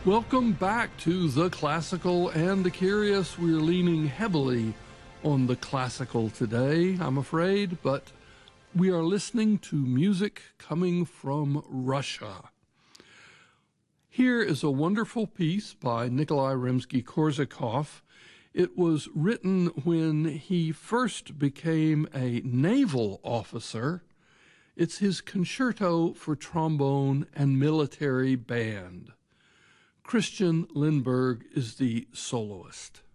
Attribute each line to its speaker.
Speaker 1: Welcome back to The Classical and the Curious. We're leaning heavily on the classical today, I'm afraid, but we are listening to music coming from Russia. Here is a wonderful piece by Nikolai Rimsky-Korsakov. It was written when he first became a naval officer. It's his concerto for trombone and military band. Christian Lindberg is the soloist.